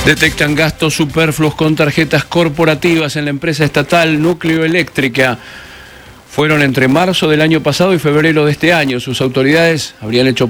Detectan gastos superfluos con tarjetas corporativas en la empresa estatal Núcleo Eléctrica. Fueron entre marzo del año pasado y febrero de este año. Sus autoridades habrían hecho